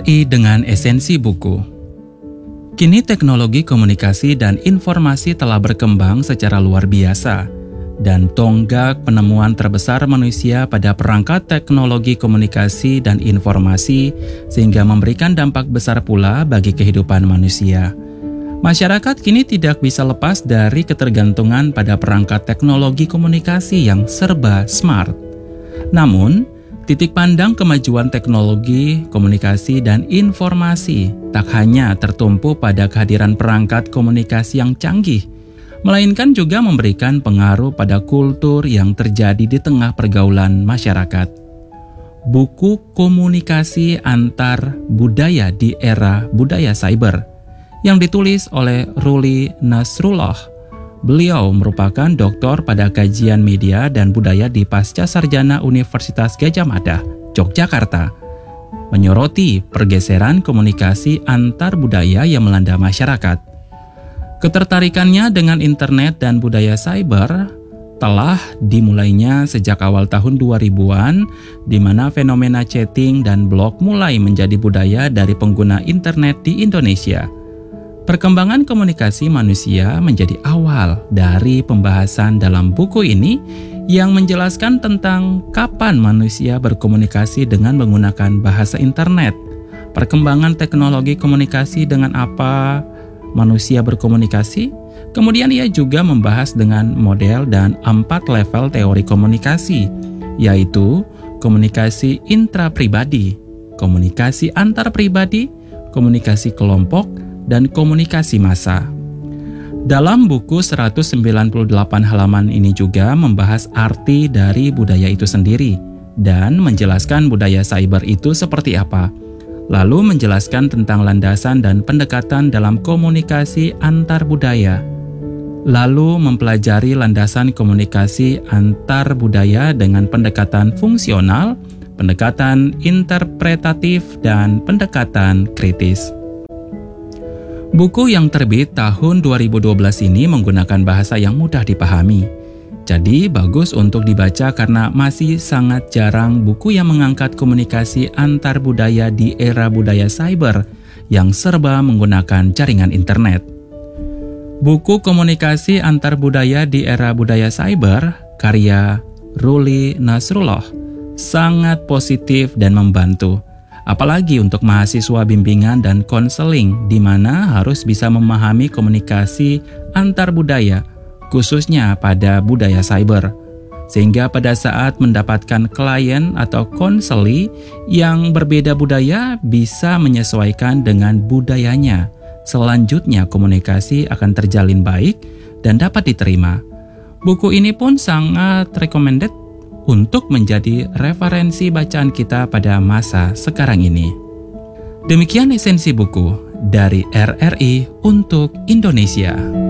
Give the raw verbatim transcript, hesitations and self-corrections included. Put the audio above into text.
I dengan esensi buku. Kini teknologi komunikasi dan informasi telah berkembang secara luar biasa, dan tonggak penemuan terbesar manusia pada perangkat teknologi komunikasi dan informasi sehingga memberikan dampak besar pula bagi kehidupan manusia. Masyarakat kini tidak bisa lepas dari ketergantungan pada perangkat teknologi komunikasi yang serba smart. Namun, titik pandang kemajuan teknologi, komunikasi, dan informasi tak hanya tertumpu pada kehadiran perangkat komunikasi yang canggih, melainkan juga memberikan pengaruh pada kultur yang terjadi di tengah pergaulan masyarakat. Buku Komunikasi Antar Budaya di Era Budaya Cyber yang ditulis oleh Ruli Nasrullah. Beliau merupakan doktor pada kajian media dan budaya di Pascasarjana Universitas Gadjah Mada, Yogyakarta, menyoroti pergeseran komunikasi antar budaya yang melanda masyarakat. Ketertarikannya dengan internet dan budaya cyber telah dimulainya sejak awal tahun dua ribuan, di mana fenomena chatting dan blog mulai menjadi budaya dari pengguna internet di Indonesia. Perkembangan komunikasi manusia menjadi awal dari pembahasan dalam buku ini yang menjelaskan tentang kapan manusia berkomunikasi dengan menggunakan bahasa internet, perkembangan teknologi komunikasi dengan apa manusia berkomunikasi. Kemudian ia juga membahas dengan model dan empat level teori komunikasi, yaitu komunikasi intrapribadi, komunikasi antar pribadi, komunikasi kelompok, dan komunikasi massa. Dalam buku seratus sembilan puluh delapan halaman ini juga membahas arti dari budaya itu sendiri dan menjelaskan budaya cyber itu seperti apa. Lalu menjelaskan tentang landasan dan pendekatan dalam komunikasi antar budaya. Lalu mempelajari landasan komunikasi antar budaya dengan pendekatan fungsional, pendekatan interpretatif, dan pendekatan kritis. Buku yang terbit tahun dua ribu dua belas ini menggunakan bahasa yang mudah dipahami. Jadi bagus untuk dibaca karena masih sangat jarang buku yang mengangkat komunikasi antar budaya di era budaya cyber yang serba menggunakan jaringan internet. Buku Komunikasi Antar Budaya di Era Budaya Cyber karya Ruli Nasrullah sangat positif dan membantu. Apalagi untuk mahasiswa bimbingan dan konseling di mana harus bisa memahami komunikasi antar budaya, khususnya pada budaya cyber. Sehingga pada saat mendapatkan klien atau konseli yang berbeda budaya bisa menyesuaikan dengan budayanya. Selanjutnya komunikasi akan terjalin baik dan dapat diterima. Buku ini pun sangat recommended untuk menjadi referensi bacaan kita pada masa sekarang ini. Demikian esensi buku dari R R I untuk Indonesia.